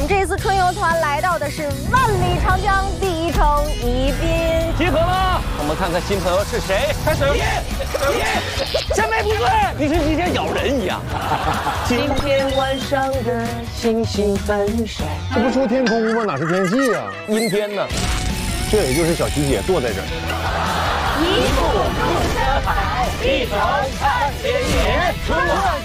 们这次春游团来到的是万里长江第一城宜宾， 集合了，我们看看新朋友是谁。开始，前辈不对，你是直接咬人一样。 今天晚上的星星很少， 这不说天空吗？哪是天气啊？ 阴天呢。 这也就是小琪姐坐在这儿。 一步入山海，一走看天野，春晚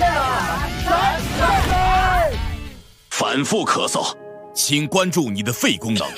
3、 反复咳嗽，请关注你的肺功能。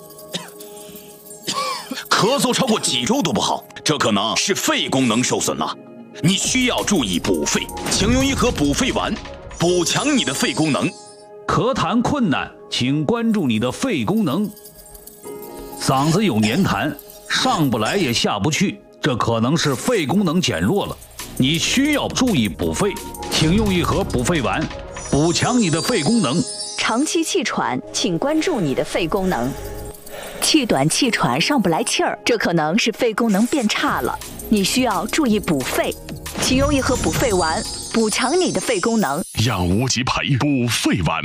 咳嗽超过几周都不好，这可能是肺功能受损了。你需要注意补肺，请用一盒补肺丸，补强你的肺功能。 咳痰困难，请关注你的肺功能。嗓子有黏痰，上不来也下不去，这可能是肺功能减弱了。你需要注意补肺，请用一盒补肺丸，补强你的肺功能。 长期气喘，请关注你的肺功能。气短气喘上不来气儿，这可能是肺功能变差了，你需要注意补肺，请用一盒补肺丸，补强你的肺功能。 养无极培补肺丸。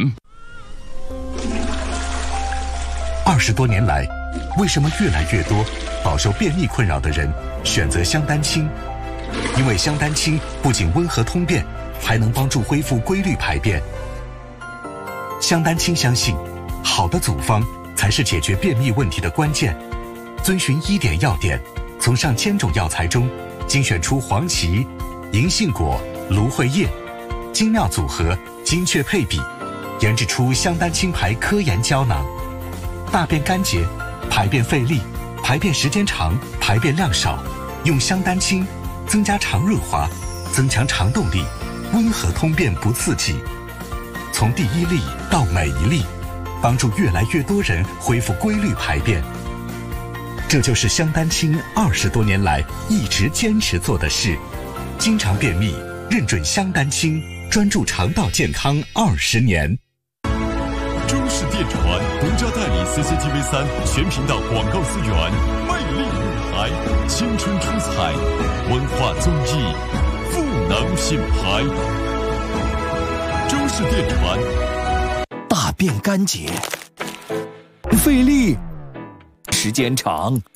20多年来，为什么越来越多饱受便秘困扰的人选择香丹清？因为香丹清不仅温和通便，还能帮助恢复规律排便。香丹清相信，好的组方才是解决便秘问题的关键。遵循1点要点，从上千种药材中精选出黄芪、银杏果、芦荟叶，精妙组合，精确配比，研制出香丹清牌科研胶囊。大便干结，排便费力，排便时间长，排便量少，用香丹清增加肠润滑，增强肠动力，温和通便不刺激。从第一粒到每一粒，帮助越来越多人恢复规律排便。这就是香丹清20多年来一直坚持做的事。经常便秘，认准香丹清，专注肠道健康20年。 中视电传独家代理 CCTV3全频道广告资源，魅力舞台，青春出彩，文化综艺，赋能品牌。中视电传。 大便干结，费力，时间长，